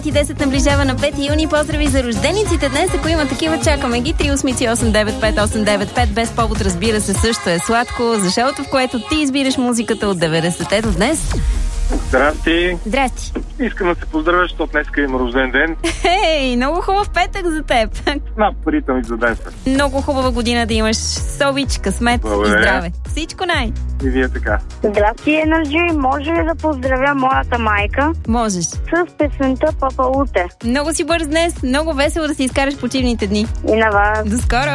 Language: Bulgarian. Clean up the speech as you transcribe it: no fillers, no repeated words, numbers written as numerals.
10 наближава на 5 юни. Поздрави за рождениците днес. Ако има такива, чакаме ги. 388-95895. Без повод, разбира се, също е сладко. За шоуто, в което ти избираш музиката от 90-те до днес. Здрасти. Здрасти. Искам да се поздравя, защото днеска има рожден ден. Хей, много хубав петък за теб. На парите ми за ден. Много хубава година да имаш. Сович, късмет и здраве. Всичко най. И вие така. Здрасти, Енерджи. Може ли да поздравя моята майка? Можеш. С песента Папа Уте. Много си бърз днес. Много весело да си изкараш почивните дни. И на вас. До скоро.